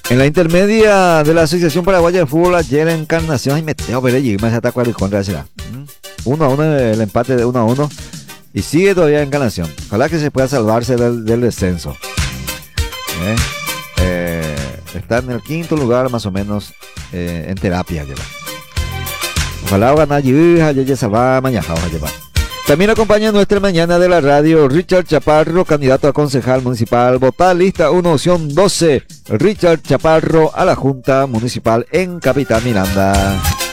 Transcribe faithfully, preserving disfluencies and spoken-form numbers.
En la intermedia de la Asociación Paraguaya de Fútbol, ayer Encarnación y Meteo Perey, me está cuál y contra será. Uno a uno el empate de uno a uno. Y sigue todavía Encarnación. Ojalá que se pueda salvarse del, del descenso. ¿Eh? Eh, está en el quinto lugar más o menos eh, en terapia lleva. Ojalá ganar ya ya se va mañana lleva. También acompaña nuestra mañana de la radio Richard Chaparro, candidato a concejal municipal. Votar lista uno, opción doce. Richard Chaparro a la Junta Municipal en Capitán Miranda.